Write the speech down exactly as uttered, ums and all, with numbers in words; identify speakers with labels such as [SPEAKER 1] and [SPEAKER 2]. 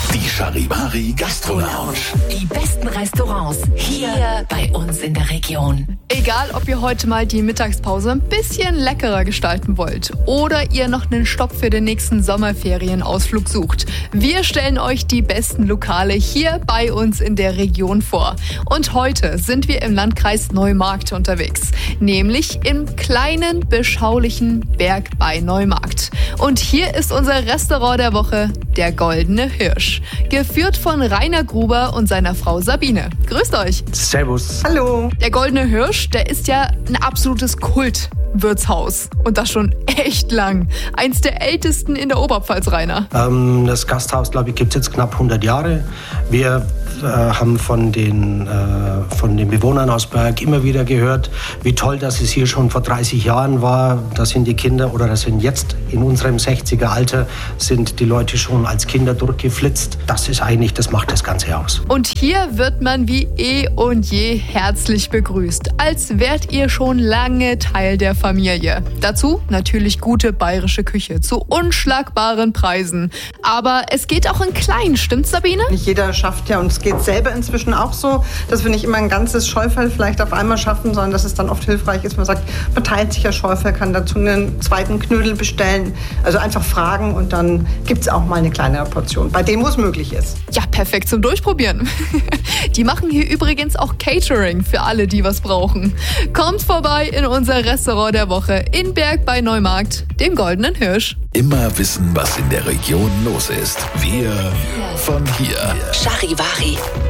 [SPEAKER 1] Die Charivari Gastro Lounge.
[SPEAKER 2] Die besten Restaurants hier, hier bei uns in der Region.
[SPEAKER 3] Egal, ob ihr heute mal die Mittagspause ein bisschen leckerer gestalten wollt oder ihr noch einen Stopp für den nächsten Sommerferienausflug sucht. Wir stellen euch die besten Lokale hier bei uns in der Region vor. Und heute sind wir im Landkreis Neumarkt unterwegs, nämlich im kleinen, beschaulichen Berg bei Neumarkt. Und hier ist unser Restaurant der Woche, der Goldene Hirsch, geführt von Rainer Gruber und seiner Frau Sabine. Grüßt euch!
[SPEAKER 4] Servus!
[SPEAKER 5] Hallo!
[SPEAKER 3] Der Goldene Hirsch, der ist ja ein absolutes Kultwirtshaus. Und das schon echt lang. Eins der ältesten in der Oberpfalz, Rainer.
[SPEAKER 4] Ähm, das Gasthaus, glaube ich, gibt es jetzt knapp hundert Jahre. Wir äh, haben von den, äh, von den Bewohnern aus Berg immer wieder gehört, wie toll das es hier schon vor dreißig Jahren war. Da sind die Kinder, oder das sind jetzt in unserem sechziger Alter, sind die Leute schon als Kinder durchgeflitzt. Das ist eigentlich, das macht das Ganze aus.
[SPEAKER 3] Und hier wird man wie eh und je herzlich begrüßt, als wärt ihr schon lange Teil der Familie. Dazu natürlich gute bayerische Küche zu unschlagbaren Preisen. Aber es geht auch in klein, stimmt's, Sabine?
[SPEAKER 5] Nicht jeder schafft ja, und es geht selber inzwischen auch so, dass wir nicht immer ein ganzes Scheufel vielleicht auf einmal schaffen, sondern dass es dann oft hilfreich ist, man sagt, man teilt sich ja Scheufel, kann dazu einen zweiten Knödel bestellen. Also einfach fragen und dann gibt es auch mal eine kleinere Portion, bei dem, wo es möglich ist.
[SPEAKER 3] Ja, perfekt zum Durchprobieren. Die machen hier übrigens auch Catering für alle, die was brauchen. Kommt vorbei in unser Restaurant der Woche in Berg bei Neumarkt, dem Goldenen Hirsch.
[SPEAKER 1] Immer wissen, was in der Region los ist. Wir von hier.
[SPEAKER 2] Charivari.